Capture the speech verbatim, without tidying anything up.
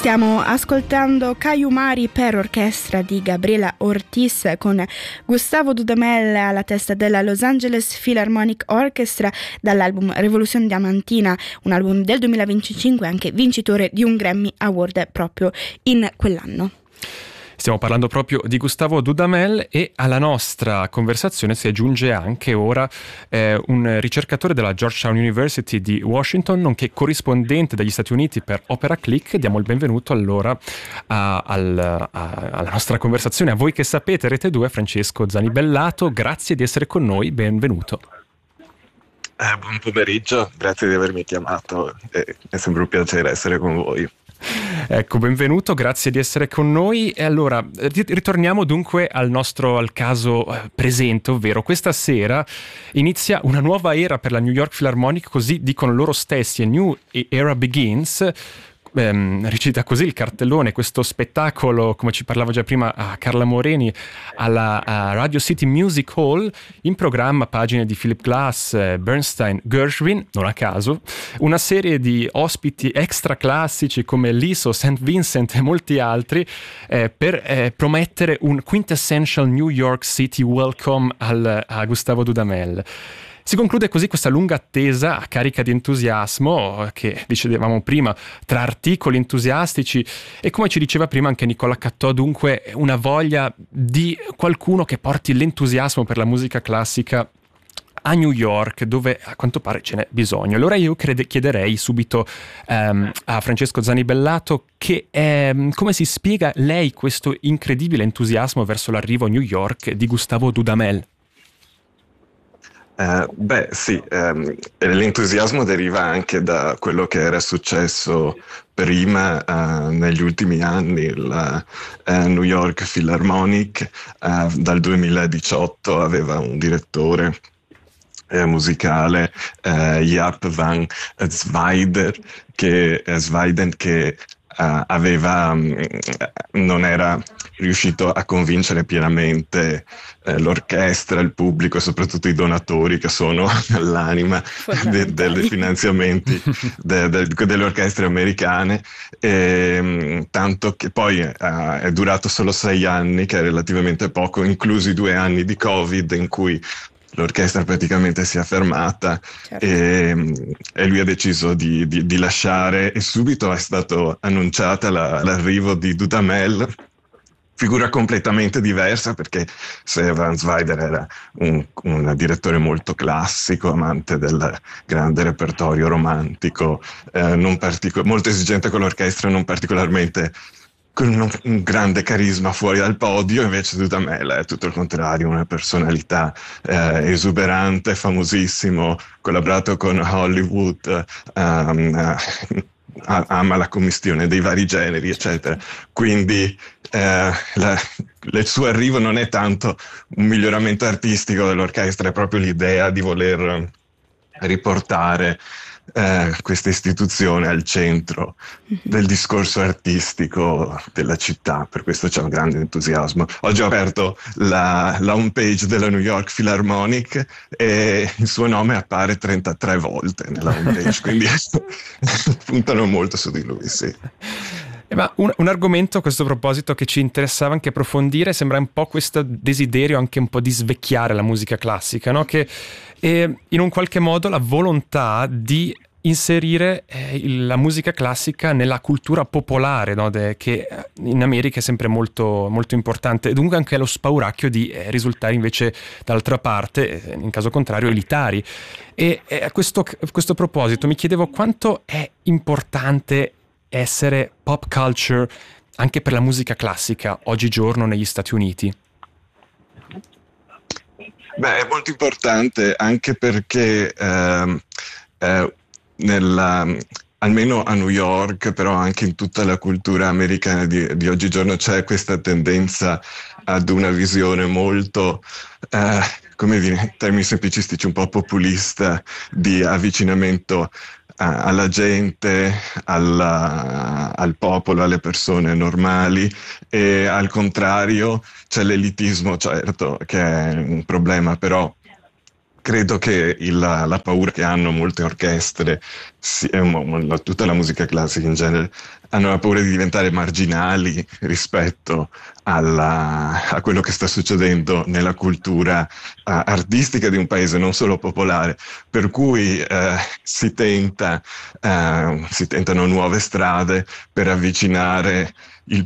Stiamo ascoltando Caio Mari per orchestra di Gabriela Ortiz con Gustavo Dudamel alla testa della Los Angeles Philharmonic Orchestra dall'album Revolution Diamantina, un album del duemilaventicinque anche vincitore di un Grammy Award proprio in quell'anno. Stiamo parlando proprio di Gustavo Dudamel e alla nostra conversazione si aggiunge anche ora eh, un ricercatore della Georgetown University di Washington, nonché corrispondente degli Stati Uniti per Opera Click. Diamo il benvenuto allora a, al, a, alla nostra conversazione. A voi che sapete, Rete due, Francesco Zanibellato, grazie di essere con noi, benvenuto. Eh, buon pomeriggio, grazie di avermi chiamato, eh, è sempre un piacere essere con voi. Ecco, benvenuto, grazie di essere con noi. E allora, ritorniamo dunque al nostro al caso presente, ovvero questa sera inizia una nuova era per la New York Philharmonic, così dicono loro stessi, a new era begins. Ehm, recita così il cartellone, questo spettacolo, come ci parlava già prima a Carla Moreni, alla Radio City Music Hall, in programma pagine di Philip Glass, eh, Bernstein, Gershwin, non a caso, una serie di ospiti extra classici come Liso, Saint Vincent e molti altri, eh, per eh, promettere un quintessential New York City welcome al, a Gustavo Dudamel. Si conclude così questa lunga attesa a carica di entusiasmo che, dicevamo prima, tra articoli entusiastici e, come ci diceva prima anche Nicola Cattò, dunque una voglia di qualcuno che porti l'entusiasmo per la musica classica a New York, dove a quanto pare ce n'è bisogno. Allora io crede, chiederei subito um, a Francesco Zanibellato che um, come si spiega lei questo incredibile entusiasmo verso l'arrivo a New York di Gustavo Dudamel? Eh, beh sì, ehm, l'entusiasmo deriva anche da quello che era successo prima, eh, negli ultimi anni. La eh, New York Philharmonic eh, dal duemiladiciotto aveva un direttore eh, musicale, eh, Jaap van Zweider, che, eh, Zweiden, che Uh, aveva um, non era riuscito a convincere pienamente uh, l'orchestra, il pubblico e soprattutto i donatori, che sono l'anima de- dei finanziamenti de- de- delle orchestre americane, e, um, tanto che poi uh, è durato solo sei anni, che è relativamente poco, inclusi due anni di Covid in cui l'orchestra praticamente si è fermata. Certo. e, e lui ha deciso di, di, di lasciare, e subito è stato annunciata la, l'arrivo di Dudamel, figura completamente diversa, perché se Van Zweider era un, un direttore molto classico, amante del grande repertorio romantico, eh, non partico- molto esigente con l'orchestra, non particolarmente con un, un grande carisma fuori dal podio, invece Dudamel è tutto il contrario, una personalità eh, esuberante, famosissimo, collaborato con Hollywood, um, uh, ama la commistione dei vari generi, eccetera. Quindi eh, la, il suo arrivo non è tanto un miglioramento artistico dell'orchestra, è proprio l'idea di voler riportare Eh, questa istituzione al centro del discorso artistico della città. Per questo c'è un grande entusiasmo. Oggi ho aperto la, la home page della New York Philharmonic e il suo nome appare trentatré volte nella home page, quindi puntano molto su di lui, sì. Ma un, un argomento a questo proposito che ci interessava anche approfondire sembra un po' questo desiderio anche un po' di svecchiare la musica classica, no? Che è in un qualche modo la volontà di inserire eh, la musica classica nella cultura popolare, no? De, che in America è sempre molto, molto importante, e dunque anche lo spauracchio di eh, risultare invece dall'altra parte, eh, in caso contrario, elitari. E eh, a questo, a questo proposito mi chiedevo quanto è importante essere pop culture anche per la musica classica oggigiorno negli Stati Uniti. Beh, è molto importante anche perché ehm, eh, nella, almeno a New York, però anche in tutta la cultura americana di, di oggigiorno c'è questa tendenza ad una visione molto, eh, come dire, in termini semplicistici, un po' populista, di avvicinamento alla gente, alla, al popolo, alle persone normali, e al contrario c'è l'elitismo, certo, che è un problema, però credo che il, la paura che hanno molte orchestre, si, eh, mo, tutta la musica classica in genere, hanno la paura di diventare marginali rispetto alla, a quello che sta succedendo nella cultura uh, artistica di un paese, non solo popolare, per cui uh, si tenta, uh, si tentano nuove strade per avvicinare